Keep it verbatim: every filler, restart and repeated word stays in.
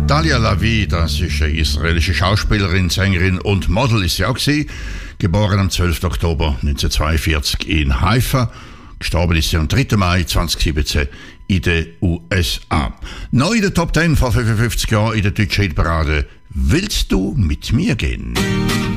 Dalia Lavi, das ist eine israelische Schauspielerin, Sängerin und Model, ist sie auch gewesen. Geboren am zwölften Oktober neunzehnhundertzweiundvierzig in Haifa. Gestorben ist sie am dritten Mai zweitausendsiebzehn in den U S A. Neu in der Top zehn vor fünfundfünfzig Jahren in der deutschen Hitparade. Willst du mit mir gehen?